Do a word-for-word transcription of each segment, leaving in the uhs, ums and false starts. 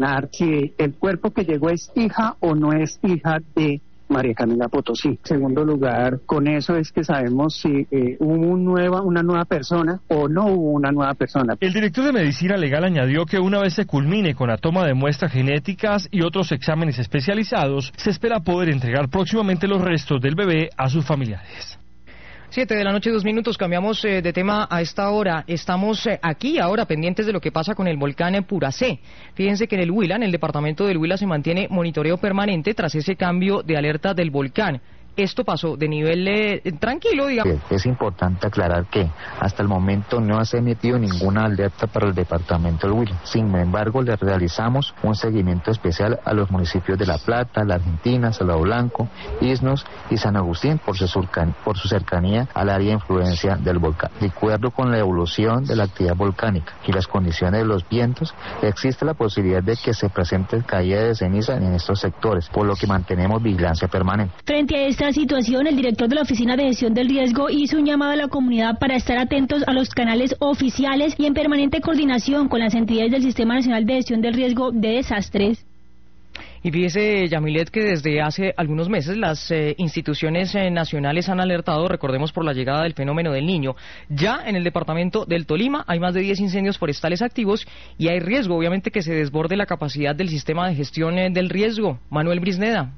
Si el cuerpo que llegó es hija o no es hija de María Camila Potosí. En segundo lugar, con eso es que sabemos si eh, hubo un nueva, una nueva persona o no hubo una nueva persona. El director de Medicina Legal añadió que una vez se culmine con la toma de muestras genéticas y otros exámenes especializados, se espera poder entregar próximamente los restos del bebé a sus familiares. Siete de la noche, dos minutos, cambiamos eh, de tema a esta hora. Estamos eh, aquí ahora pendientes de lo que pasa con el volcán en Puracé. Fíjense que en el Huila, en el departamento del Huila, se mantiene monitoreo permanente tras ese cambio de alerta del volcán. Esto pasó de nivel eh, tranquilo, digamos. Es importante aclarar que hasta el momento no se ha emitido ninguna alerta para el departamento del Huila. Sin embargo, le realizamos un seguimiento especial a los municipios de La Plata, La Argentina, Salvador Blanco, Isnos y San Agustín por su, surcan, por su cercanía al área de influencia del volcán. De acuerdo con la evolución de la actividad volcánica y las condiciones de los vientos, existe la posibilidad de que se presente caída de ceniza en estos sectores, por lo que mantenemos vigilancia permanente. Frente a esta situación, el director de la Oficina de Gestión del Riesgo hizo un llamado a la comunidad para estar atentos a los canales oficiales y en permanente coordinación con las entidades del Sistema Nacional de Gestión del Riesgo de Desastres. Y fíjese, Yamilet, que desde hace algunos meses las eh, instituciones eh, nacionales han alertado, recordemos, por la llegada del fenómeno del Niño. Ya en el departamento del Tolima hay más de diez incendios forestales activos y hay riesgo, obviamente, que se desborde la capacidad del sistema de gestión eh, del riesgo. Manuel Brisneda.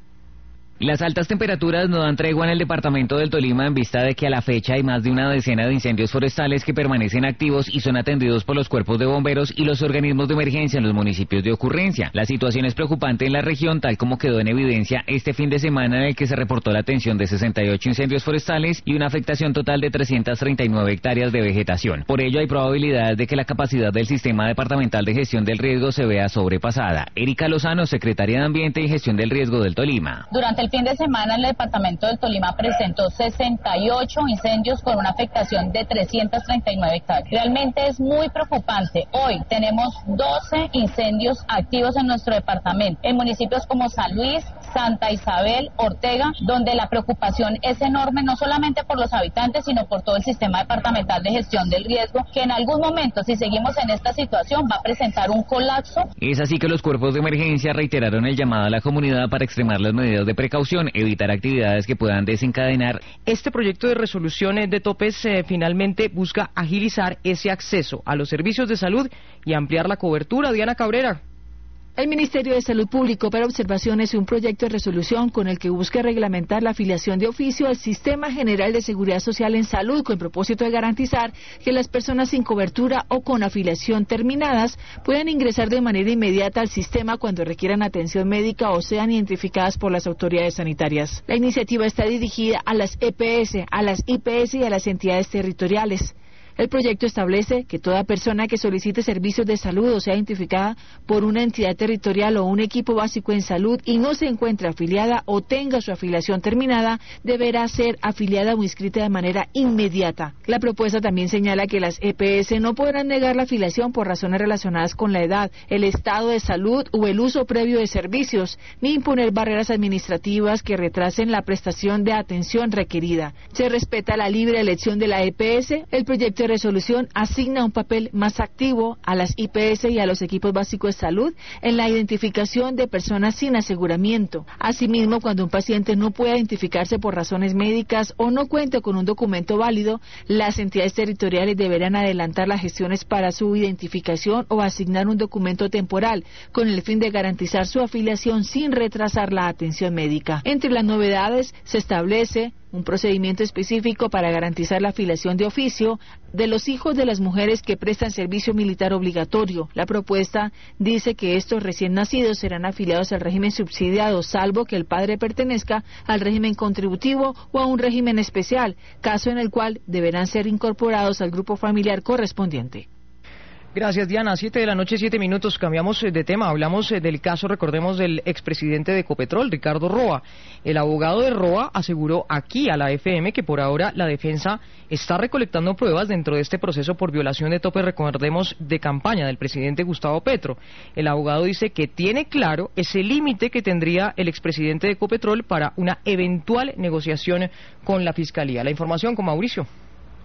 Las altas temperaturas no dan tregua en el departamento del Tolima en vista de que a la fecha hay más de una decena de incendios forestales que permanecen activos y son atendidos por los cuerpos de bomberos y los organismos de emergencia en los municipios de ocurrencia. La situación es preocupante en la región, tal como quedó en evidencia este fin de semana en el que se reportó la atención de sesenta y ocho incendios forestales y una afectación total de trescientas treinta y nueve hectáreas de vegetación. Por ello hay probabilidades de que la capacidad del Sistema Departamental de Gestión del Riesgo se vea sobrepasada. Erika Lozano, secretaria de Ambiente y Gestión del Riesgo del Tolima. Durante el fin de semana el departamento del Tolima presentó sesenta y ocho incendios con una afectación de trescientas treinta y nueve hectáreas. Realmente es muy preocupante. Hoy tenemos doce incendios activos en nuestro departamento, en municipios como San Luis, Santa Isabel, Ortega, donde la preocupación es enorme, no solamente por los habitantes, sino por todo el Sistema Departamental de Gestión del Riesgo, que en algún momento, si seguimos en esta situación, va a presentar un colapso. Es así que los cuerpos de emergencia reiteraron el llamado a la comunidad para extremar las medidas de precaución, evitar actividades que puedan desencadenar. Este proyecto de resolución de topes eh, finalmente busca agilizar ese acceso a los servicios de salud y ampliar la cobertura. Diana Cabrera. El Ministerio de Salud publicó para observaciones un proyecto de resolución con el que busca reglamentar la afiliación de oficio al Sistema General de Seguridad Social en Salud, con el propósito de garantizar que las personas sin cobertura o con afiliación terminadas puedan ingresar de manera inmediata al sistema cuando requieran atención médica o sean identificadas por las autoridades sanitarias. La iniciativa está dirigida a las E P S, a las I P S y a las entidades territoriales. El proyecto establece que toda persona que solicite servicios de salud o sea identificada por una entidad territorial o un equipo básico en salud y no se encuentre afiliada o tenga su afiliación terminada, deberá ser afiliada o inscrita de manera inmediata. La propuesta también señala que las E P S no podrán negar la afiliación por razones relacionadas con la edad, el estado de salud o el uso previo de servicios, ni imponer barreras administrativas que retrasen la prestación de atención requerida. Se respeta la libre elección de la E P S. El proyecto de resolución asigna un papel más activo a las I P S y a los equipos básicos de salud en la identificación de personas sin aseguramiento. Asimismo, cuando un paciente no pueda identificarse por razones médicas o no cuente con un documento válido, las entidades territoriales deberán adelantar las gestiones para su identificación o asignar un documento temporal con el fin de garantizar su afiliación sin retrasar la atención médica. Entre las novedades se establece un procedimiento específico para garantizar la afiliación de oficio de los hijos de las mujeres que prestan servicio militar obligatorio. La propuesta dice que estos recién nacidos serán afiliados al régimen subsidiado, salvo que el padre pertenezca al régimen contributivo o a un régimen especial, caso en el cual deberán ser incorporados al grupo familiar correspondiente. Gracias, Diana. Siete de la noche, siete minutos. Cambiamos de tema. Hablamos del caso, recordemos, del expresidente de Ecopetrol, Ricardo Roa. El abogado de Roa aseguró aquí a la F M que por ahora la defensa está recolectando pruebas dentro de este proceso por violación de tope, recordemos, de campaña del presidente Gustavo Petro. El abogado dice que tiene claro ese límite que tendría el expresidente de Ecopetrol para una eventual negociación con la Fiscalía. La información con Mauricio.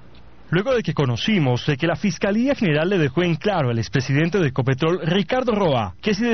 Luego de que conocimos de que la Fiscalía General le dejó en claro al expresidente de Ecopetrol, Ricardo Roa, que si